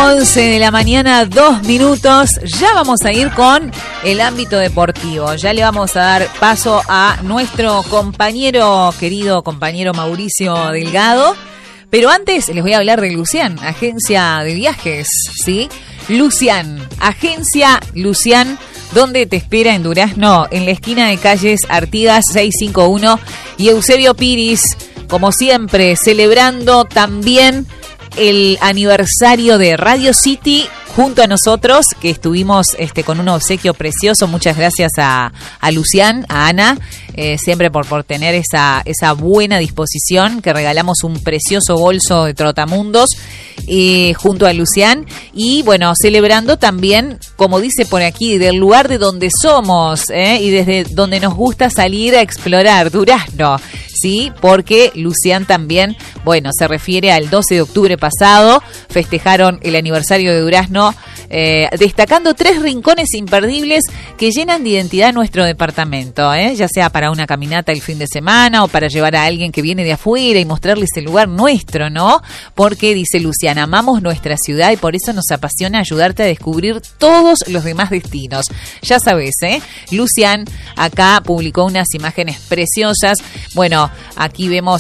11 de la mañana, 2 minutos. Ya vamos a ir con el ámbito deportivo. Ya le vamos a dar paso a nuestro querido compañero Mauricio Delgado. Pero antes les voy a hablar de Lucian, agencia de viajes, ¿sí? Agencia Lucian, donde te espera en Durazno, en la esquina de calles Artigas 651 y Eusebio Piris, como siempre, celebrando también el aniversario de Radio City junto a nosotros, que estuvimos con un obsequio precioso. Muchas gracias a Lucian, a Ana, siempre por tener esa buena disposición, que regalamos un precioso bolso de Trotamundos junto a Lucian. Y bueno, celebrando también, como dice por aquí, del lugar de donde somos y desde donde nos gusta salir a explorar, Durazno, ¿sí? Porque Lucian también, bueno, se refiere al 12 de octubre pasado, festejaron el aniversario de Durazno, destacando 3 rincones imperdibles que llenan de identidad nuestro departamento, ya sea para una caminata el fin de semana o para llevar a alguien que viene de afuera y mostrarles el lugar nuestro, ¿no? Porque, dice Lucian, amamos nuestra ciudad y por eso nos apasiona ayudarte a descubrir todos los demás destinos. Ya sabes, Lucian acá publicó unas imágenes preciosas. Bueno, aquí vemos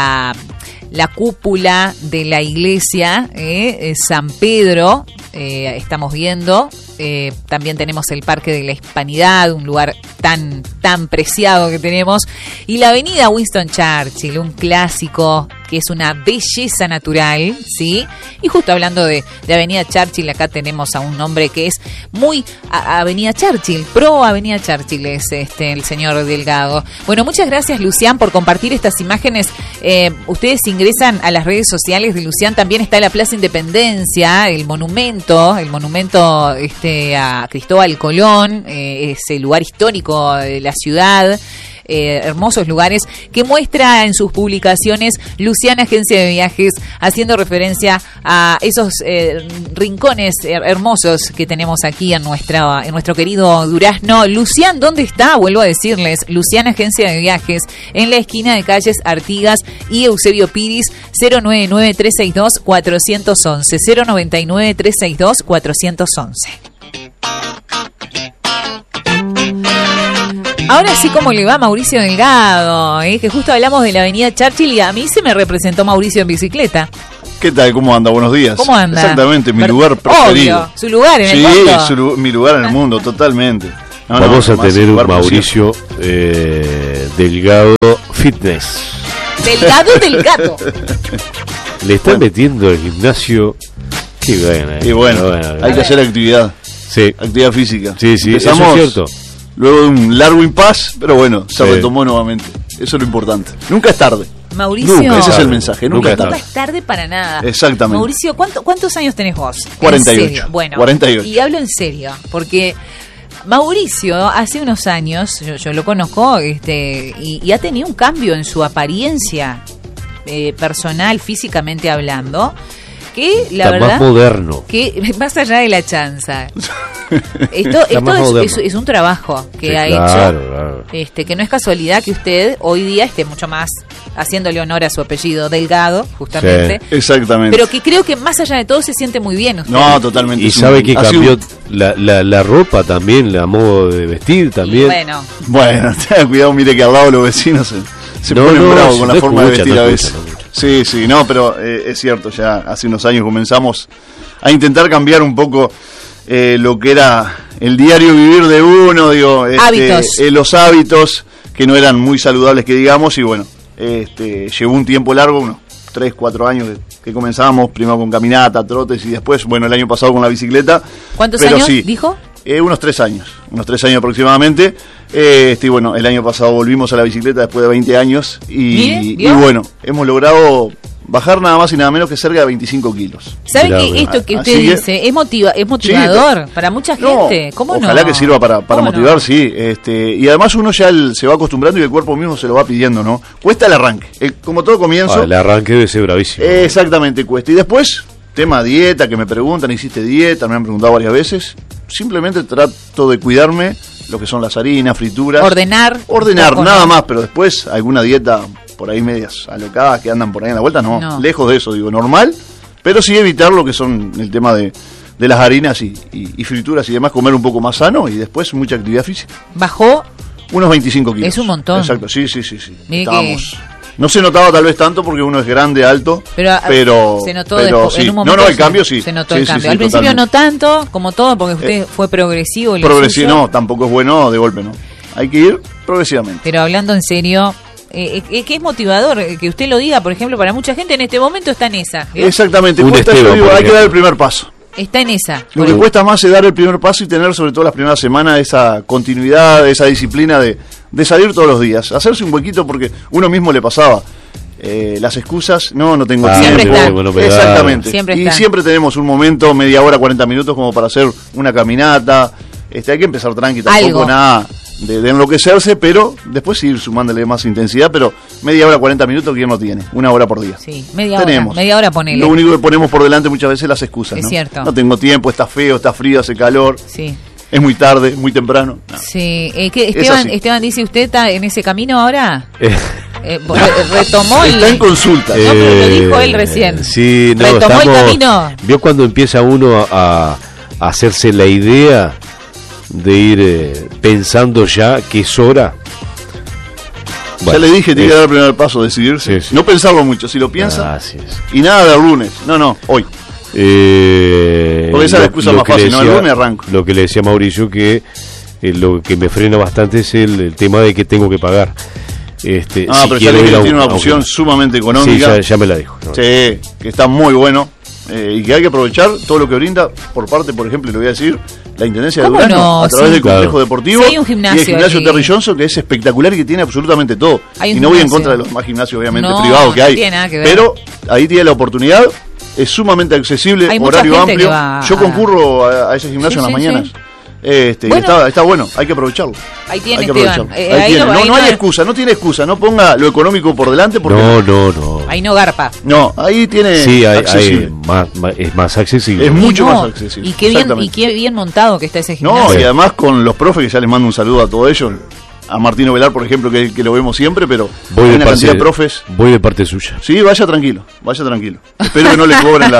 la cúpula de la iglesia, San Pedro, estamos viendo. También tenemos el Parque de la Hispanidad, un lugar tan preciado que tenemos, y la avenida Winston Churchill, un clásico que es una belleza natural, ¿sí? Y justo hablando de avenida Churchill, acá tenemos a un hombre que es muy avenida Churchill, pro avenida Churchill es el señor Delgado. Bueno, muchas gracias, Lucian, por compartir estas imágenes. Ustedes ingresan a las redes sociales de Lucian, también está la Plaza Independencia, el monumento a Cristóbal Colón, ese lugar histórico de la ciudad. Hermosos lugares que muestra en sus publicaciones Lucian, agencia de viajes, haciendo referencia a esos rincones hermosos que tenemos aquí en nuestro querido Durazno. Lucian, ¿dónde está? Vuelvo a decirles, Lucian, agencia de viajes, en la esquina de calles Artigas y Eusebio Piris, 099-362-411, 099-362-411. Ahora sí, ¿cómo le va Mauricio Delgado? Que justo hablamos de la avenida Churchill y a mí se me representó Mauricio en bicicleta. ¿Qué tal? ¿Cómo anda? Buenos días. ¿Cómo anda? Exactamente, mi lugar preferido. Obvio, su lugar en el mundo. Sí, mi lugar en el mundo, totalmente. Vamos a tener un Mauricio Delgado Fitness. Delgado. Le están metiendo al gimnasio. Qué gana. Y bueno, hay que hacer actividad. Sí. Actividad física. Sí, empezamos, eso es cierto. Luego de un largo impasse, pero bueno, se retomó nuevamente. Eso es lo importante. Nunca es tarde. Mauricio, nunca, ese es el mensaje. Nunca es tarde para nada. Exactamente. Mauricio, ¿cuántos años tenés vos? 48. Bueno, 48. Y hablo en serio, porque Mauricio hace unos años, yo lo conozco, y ha tenido un cambio en su apariencia personal, físicamente hablando, que la verdad más moderno, que más allá de la chanza, esto es un trabajo que ha hecho, claro. Que no es casualidad que usted hoy día esté mucho más haciéndole honor a su apellido Delgado, justamente. Sí, exactamente. Pero que creo que más allá de todo se siente muy bien usted. No, totalmente. Y sabe que cambió la ropa también, la modo de vestir también. Bueno, ten cuidado, mire que al lado los vecinos se ponen bravos con la forma de vestir a veces. Sí, no, pero es cierto, ya hace unos años comenzamos a intentar cambiar un poco lo que era el diario vivir de uno, hábitos. Los hábitos que no eran muy saludables, que digamos, y bueno, llevó un tiempo largo, unos 3-4 años que comenzábamos, primero con caminata, trotes y después, bueno, el año pasado con la bicicleta. ¿Cuántos años dijo? Unos 3 años aproximadamente. Y bueno, el año pasado volvimos a la bicicleta después de 20 años y bueno, hemos logrado bajar nada más y nada menos que cerca de 25 kilos. ¿Sabe que esto que usted dice es motivador para mucha gente? ¿Cómo no? Ojalá que sirva para motivar, no? Sí. Y además uno ya se va acostumbrando y el cuerpo mismo se lo va pidiendo, ¿no? Cuesta el arranque. Como todo comienzo. El arranque debe ser bravísimo. Exactamente, cuesta. Y después, tema dieta, que me preguntan, ¿hiciste dieta? Me han preguntado varias veces. Simplemente trato de cuidarme, lo que son las harinas, frituras. Ordenar, nada más, pero después alguna dieta por ahí medias alocadas que andan por ahí en la vuelta, no. Lejos de eso, normal, Pero sí evitar lo que son el tema de las harinas y frituras y demás, comer un poco más sano y después mucha actividad física. ¿Bajó? Unos 25 kilos. Es un montón. Exacto, sí. Estábamos... No se notaba tal vez tanto porque uno es grande, alto, pero se notó sí. En un momento. El cambio sí. Se notó sí, el cambio. Sí, al principio totalmente. no tanto, como todo, porque usted fue progresivo. No, tampoco es bueno de golpe, ¿no? Hay que ir progresivamente. Pero hablando en serio, que es motivador que usted lo diga, por ejemplo, para mucha gente en este momento está en esa. ¿sí? Exactamente, hay que dar el primer paso. Está en esa. Lo que cuesta más es dar el primer paso y tener sobre todo las primeras semanas esa continuidad, esa disciplina de salir todos los días, hacerse un huequito porque uno mismo le pasaba. Las excusas, no tengo tiempo. Exactamente. Siempre tenemos un momento, media hora, 40 minutos como para hacer una caminata. Hay que empezar tranqui, tampoco nada de enloquecerse, pero después ir sumándole más intensidad, pero media hora, 40 minutos, ¿quién no tiene? 1 hora por día. Sí, media hora ponele. Lo único que ponemos por delante muchas veces es las excusas, es ¿no? cierto. No tengo tiempo, está feo, está frío, hace calor. Sí. Es muy tarde, muy temprano. No. Sí, Esteban, dice, ¿usted está en ese camino ahora? Retomó está en consulta. No, pero lo dijo él recién. Sí, no, retomó el camino. ¿Vio cuando empieza uno a hacerse la idea de ir pensando ya que es hora? Bueno, ya le dije, tiene que dar el primer paso, decidirse. Sí. No pensarlo mucho, si lo piensa. Y nada de lunes. No, hoy. Porque esa es la excusa más fácil, ¿no? El lunes arranco. Lo que le decía Mauricio, que lo que me frena bastante es el tema de que tengo que pagar. Pero ya le tiene una opción sumamente económica. Sí, ya me la dijo. Sí, que está muy bueno. Y que hay que aprovechar todo lo que brinda por parte, por ejemplo, le voy a decir, la Intendencia de Durazno, a través del Complejo Deportivo hay un gimnasio y el gimnasio Terry Johnson, que es espectacular y que tiene absolutamente todo. Y no voy en contra de los más gimnasios, obviamente, privados que hay. Tiene nada que ver. Pero ahí tiene la oportunidad, es sumamente accesible, horario amplio. Yo concurro a ese gimnasio en las mañanas. Está bueno, hay que aprovecharlo. Ahí tiene Esteban. No hay excusa, no tiene excusa, no ponga lo económico por delante porque no. Ahí no garpa. No, ahí tiene accesible. Es más accesible. Es mucho más accesible. Y qué bien montado que está ese gimnasio. No, y además con los profes, que ya les mando un saludo a todos ellos. A Martino Velar, por ejemplo, que lo vemos siempre, pero hay una cantidad de profes. Voy de parte suya. Sí, vaya tranquilo. Espero que no le cobren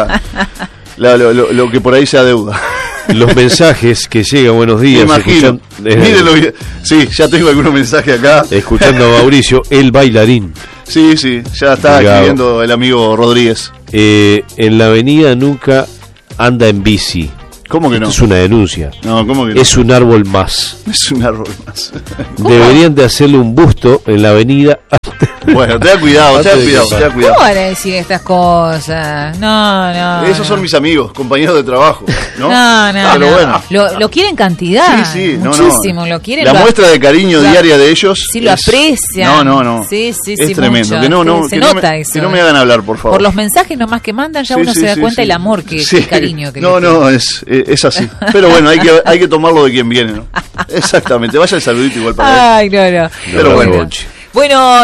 lo que por ahí sea deuda. Los mensajes que llegan, buenos días. Me imagino. Mírenlo bien. Sí, ya tengo algunos mensajes acá. Escuchando a Mauricio, el bailarín. Sí, ya está escribiendo el amigo Rodríguez. En la avenida nunca anda en bici. ¿Cómo que no? Es una denuncia. No, ¿cómo que no? Es un árbol más. Es un árbol más. Deberían de hacerle un busto en la avenida. Bueno, ten cuidado. ¿Cómo van a decir estas cosas? No. Esos son mis amigos, compañeros de trabajo, ¿no? No. Pero bueno. Lo quieren cantidad. Sí, muchísimo. Lo quieren. La muestra de cariño diaria de ellos. Sí, lo aprecian. No. Sí, es tremendo. Mucho. Se nota eso. Que no me hagan hablar, por favor. Por los mensajes nomás que mandan, ya uno se da cuenta el amor, el cariño que No, es así. Pero bueno, hay que tomarlo de quien viene, ¿no? Exactamente. Vaya el saludito igual para él. Ay, no. Pero bueno. Bueno,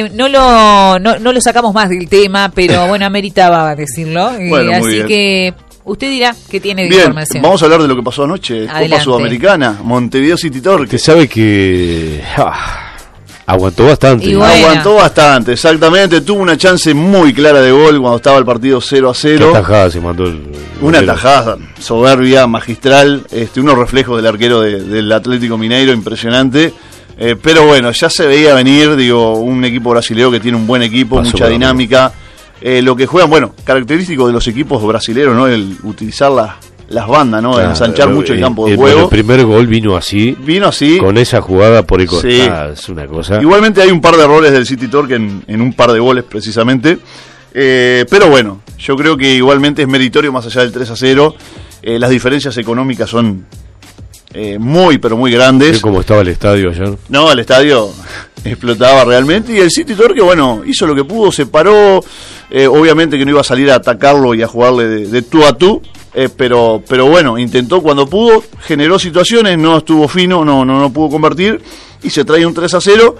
no lo sacamos más del tema, pero bueno, ameritaba decirlo. Bueno, así bien. Que usted dirá que tiene de bien, información. Vamos a hablar de lo que pasó anoche. Adelante. Copa Sudamericana, Montevideo City Torque. Que sabe que aguantó bastante. Aguantó bastante, exactamente. Tuvo una chance muy clara de gol cuando estaba el partido 0-0. Qué tajada se mandó una tajada soberbia, magistral. Unos reflejos del arquero del Atlético Mineiro, impresionante. Pero bueno, ya se veía venir, un equipo brasileño que tiene un buen equipo, mucha dinámica. Lo que juegan, característico de los equipos brasileños, ¿no? El utilizar las bandas, ¿no? Claro, ensanchar mucho el campo de juego. El primer gol vino así. Con esa jugada por el costado. Es una cosa. Igualmente hay un par de errores del City Torque en un par de goles, precisamente. Pero bueno, yo creo que igualmente es meritorio más allá del 3-0. Las diferencias económicas son muy, pero muy grandes. ¿Cómo estaba el estadio ayer? No, el estadio explotaba realmente. Y el City Torque, hizo lo que pudo, se paró. Obviamente que no iba a salir a atacarlo y a jugarle de tú a tú. Pero bueno, intentó cuando pudo, generó situaciones, no estuvo fino, no pudo convertir. Y se trae un 3-0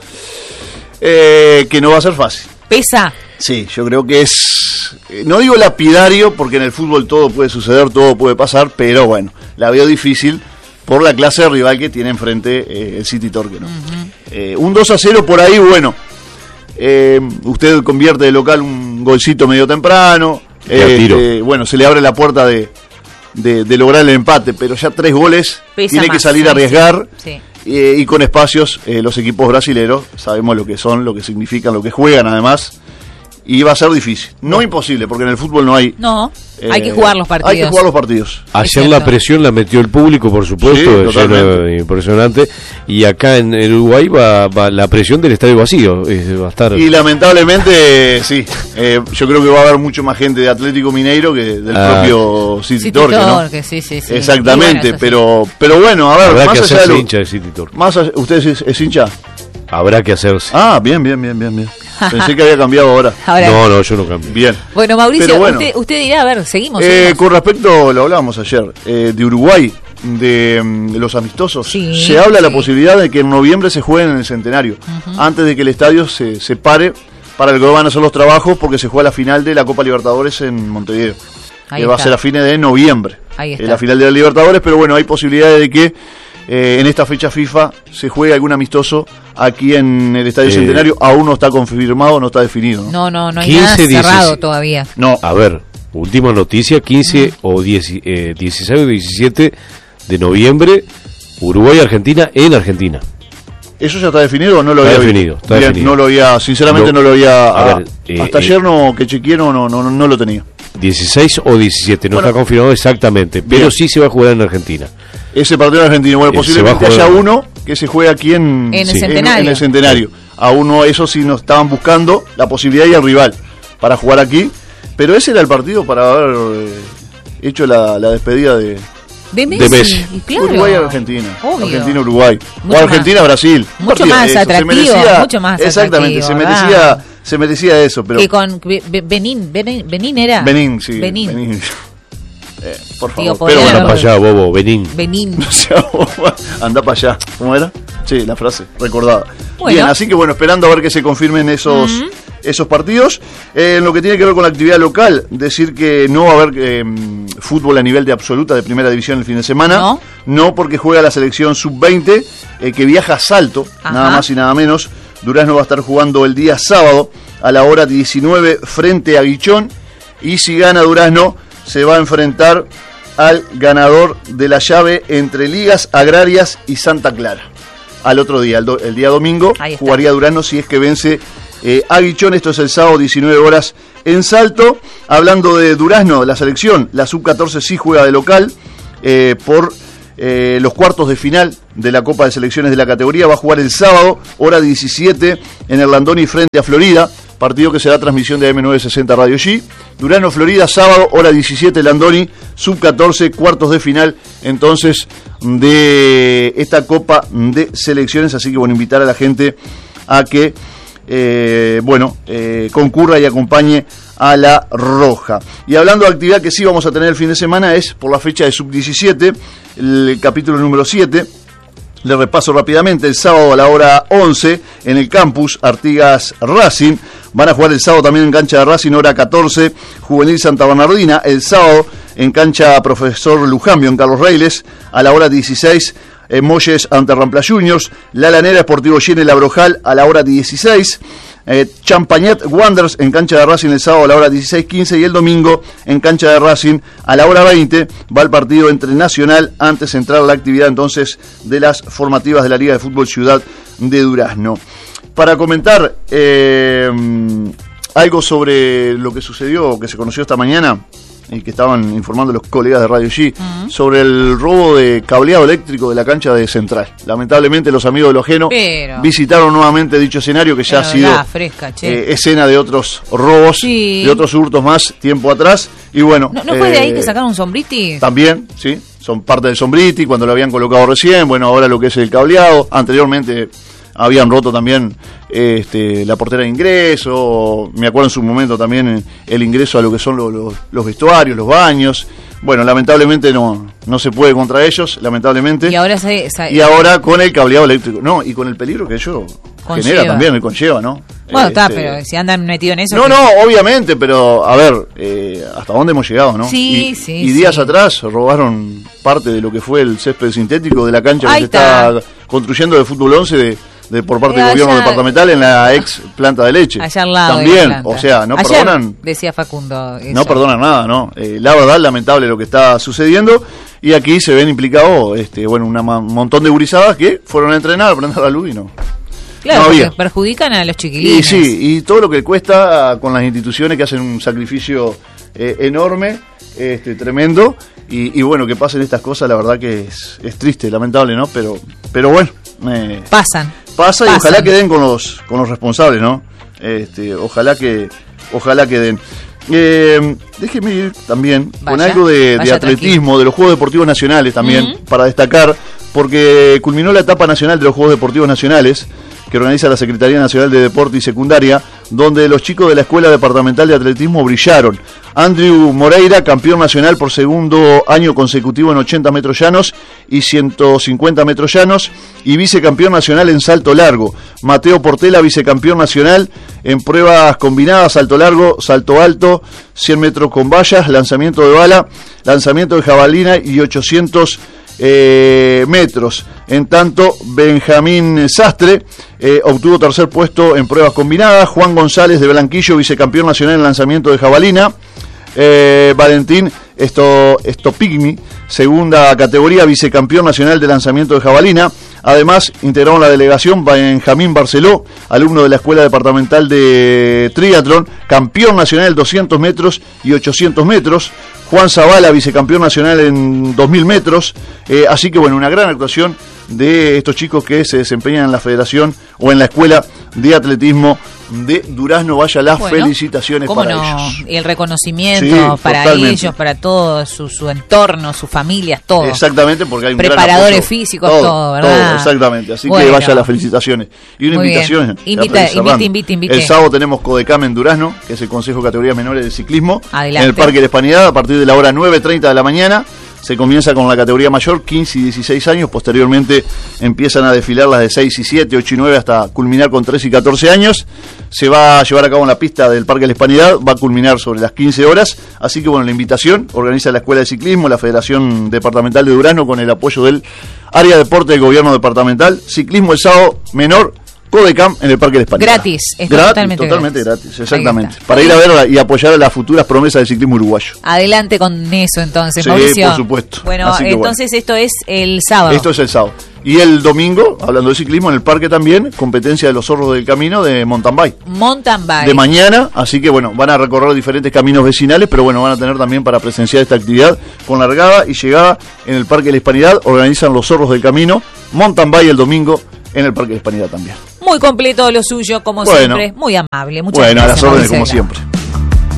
que no va a ser fácil. ¿Pesa? Sí, yo creo que es, no digo lapidario, porque en el fútbol todo puede suceder, todo puede pasar, pero bueno, la veo difícil por la clase de rival que tiene enfrente el City Torque, ¿no? Un 2-0 por ahí, usted convierte de local un golcito medio temprano, bueno, se le abre la puerta de lograr el empate, pero ya 3 goles tiene que salir a arriesgar. Sí. Y con espacios, los equipos brasileños sabemos lo que son, lo que significan, lo que juegan además, y va a ser difícil. No imposible, porque en el fútbol no hay... No, hay que jugar los partidos. Hay que jugar los partidos. Ayer la presión la metió el público, por supuesto, sí, impresionante, y acá en Uruguay va la presión del estadio vacío, va a estar... Y lamentablemente, sí, yo creo que va a haber mucho más gente de Atlético Mineiro que del propio City Torque, ¿no? Sí. Exactamente, bueno, pero bueno, a ver, habrá que hacerse hincha de City Torque. ¿Usted es hincha? Habrá que hacerse. Bien. Pensé que había cambiado ahora. No, yo no cambio. Bien. Bueno, Mauricio, usted dirá, a ver, seguimos. Con respecto, lo hablábamos ayer, de Uruguay, de los amistosos, se habla de la posibilidad de que en noviembre se jueguen en el Centenario, antes de que el estadio se pare para el que van a hacer los trabajos, porque se juega la final de la Copa Libertadores en Montevideo. Que va a ser a fines de noviembre. La final de la Libertadores, pero bueno, hay posibilidades de que en esta fecha FIFA se juegue algún amistoso aquí en el Estadio Centenario. Aún no está confirmado, no está definido. No hay nada cerrado todavía. No. A ver, última noticia, 15 o 16 o 17 de noviembre, Uruguay-Argentina en Argentina. ¿Eso ya está definido o no lo había definido? Está definido. No lo había, sinceramente no lo había... hasta ayer que chequeé no lo tenía. 16 o 17, no está confirmado exactamente, pero sí se va a jugar en Argentina. Ese partido en Argentina, bueno, posiblemente haya uno que se juegue aquí en el Centenario. A uno, eso sí nos estaban buscando la posibilidad y el rival para jugar aquí, pero ese era el partido para haber hecho la despedida de Messi. Claro. Uruguay-Argentina. Argentina-Uruguay. O Argentina-Brasil. Mucho más atractivo. Exactamente, se merecía eso. Pero que con Benín era. Benín, sí. Benín. Por favor, pero anda para allá, bobo, Benín. Anda para allá. ¿Cómo era? Sí, la frase, recordada. Bueno. Bien, así que bueno, esperando a ver que se confirmen esos partidos. En lo que tiene que ver con la actividad local, decir que no va a haber fútbol a nivel de absoluta de primera división el fin de semana. No, porque juega la selección sub-20 que viaja a Salto, nada más y nada menos. Durazno va a estar jugando el día sábado a la hora 19 frente a Guichón, y si gana Durazno se va a enfrentar al ganador de la llave entre Ligas Agrarias y Santa Clara. Al otro día, el día domingo, jugaría Durazno si es que vence a Guichón. Esto es el sábado 19 horas en Salto. Hablando de Durazno, la selección, la sub-14 sí juega de local por los cuartos de final de la Copa de Selecciones de la categoría. Va a jugar el sábado, hora 17, en el Landoni frente a Florida. Partido que será transmisión de AM960 Radio G. Durazno, Florida, sábado, hora 17, Landoni, sub-14, cuartos de final, entonces, de esta Copa de Selecciones. Así que, bueno, invitar a la gente a que, concurra y acompañe a la Roja. Y hablando de actividad que sí vamos a tener el fin de semana, es por la fecha de sub-17, el capítulo número 7. Le repaso rápidamente: el sábado a la hora 11 en el campus Artigas Racing. Van a jugar el sábado también en cancha de Racing, hora 14, Juvenil Santa Bernardina. El sábado en cancha Profesor Lujambio en Carlos Reiles, a la hora 16, Molles ante Rampla Juniors. La Lanera Sportivo Llene La Brojal a la hora 16. Champañat Wanderers en cancha de Racing el sábado a la hora 16:15, y el domingo en cancha de Racing a la hora 20 va el partido entre Nacional, antes de entrar la actividad entonces de las formativas de la Liga de Fútbol Ciudad de Durazno. Para comentar algo sobre lo que sucedió, que se conoció esta mañana y que estaban informando los colegas de Radio G, sobre el robo de cableado eléctrico de la cancha de Central. Lamentablemente los amigos de lo ajeno visitaron nuevamente dicho escenario, que ya ha sido escena de otros robos, de otros hurtos más tiempo atrás. Y bueno, ¿No fue de ahí que sacaron un sombriti? También, sí, son parte del sombriti, cuando lo habían colocado recién. Bueno, ahora lo que es el cableado. Anteriormente habían roto también la portera de ingreso. Me acuerdo en su momento también el ingreso a lo que son los vestuarios, los baños. Bueno, lamentablemente no se puede contra ellos, lamentablemente. Y ahora y ahora con el cableado eléctrico. No, y con el peligro que ello genera también, el conlleva, ¿no? Bueno, pero si andan metidos en eso... No, obviamente, pero a ver, ¿hasta dónde hemos llegado, no? Sí, y días atrás robaron parte de lo que fue el césped sintético de la cancha que se está construyendo de Fútbol 11 por parte del gobierno departamental en la ex planta de leche. Allá al lado también, o sea, no ayer perdonan. Decía Facundo. Eso. No perdonan nada, ¿no? La verdad, lamentable lo que está sucediendo. Y aquí se ven implicados, un montón de gurizadas que fueron a entrenar, a prender la luz y no. Claro, porque perjudican a los chiquilines. Y sí, y todo lo que cuesta con las instituciones que hacen un sacrificio enorme, tremendo. Y bueno, que pasen estas cosas, la verdad que es triste, lamentable, ¿no? Pero bueno. Pasa y ojalá que den con los responsables, ¿no? Ojalá que den. Déjeme ir también con algo de atletismo, de los Juegos Deportivos Nacionales también, para destacar, porque culminó la etapa nacional de los Juegos Deportivos Nacionales, que organiza la Secretaría Nacional de Deporte y Secundaria, donde los chicos de la Escuela Departamental de Atletismo brillaron. Andrew Moreira, campeón nacional por segundo año consecutivo en 80 metros llanos y 150 metros llanos, y vicecampeón nacional en salto largo. Mateo Portela, vicecampeón nacional en pruebas combinadas, salto largo, salto alto, 100 metros con vallas, lanzamiento de bala, lanzamiento de jabalina y 800 metros. En tanto, Benjamín Sastre obtuvo tercer puesto en pruebas combinadas. Juan González de Blanquillo, vicecampeón nacional en lanzamiento de jabalina. Valentín Stopigny, segunda categoría, vicecampeón nacional de lanzamiento de jabalina. Además, integraron la delegación Benjamín Barceló, alumno de la Escuela Departamental de Triatlón, campeón nacional 200 metros y 800 metros. Juan Zavala, vicecampeón nacional en 2000 metros. Así que bueno, una gran actuación de estos chicos que se desempeñan en la federación o en la Escuela de Atletismo de Durazno. Vaya las felicitaciones para ellos. Y el reconocimiento para ellos, para todo su entorno, sus familias, todo. Exactamente, porque hay un preparadores gran físicos, todo, ¿verdad? Todo, exactamente. Así que vaya las felicitaciones. Y una invitación. Invite. El sábado tenemos Codecam en Durazno, que es el Consejo de Categorías Menores de Ciclismo. Adelante. En el Parque de la Hispanidad, a partir de la hora 9:30 de la mañana. Se comienza con la categoría mayor, 15 y 16 años. Posteriormente empiezan a desfilar las de 6 y 7, 8 y 9, hasta culminar con 13 y 14 años. Se va a llevar a cabo en la pista del Parque de la Hispanidad. Va a culminar sobre las 15 horas. Así que bueno, la invitación organiza la Escuela de Ciclismo, la Federación Departamental de Durazno, con el apoyo del Área de Deporte del Gobierno Departamental. Ciclismo el sábado menor, Codecam en el Parque de la Hispanidad. Gratis, totalmente gratis, exactamente. Para ir a ver y apoyar a las futuras promesas del ciclismo uruguayo. Adelante con eso entonces, sí, Mauricio. Por supuesto. Bueno, entonces esto es el sábado. Esto es el sábado. Y el domingo, hablando de ciclismo, en el parque también, competencia de los zorros del camino de mountain bike. De mañana, así que bueno, van a recorrer diferentes caminos vecinales, pero bueno, van a tener también para presenciar esta actividad con largada y llegada en el Parque de la Hispanidad. Organizan los zorros del camino, mountain bike el domingo en el Parque de la Hispanidad también. Muy completo lo suyo, como siempre, muy amable. Muchas gracias. A las órdenes como siempre.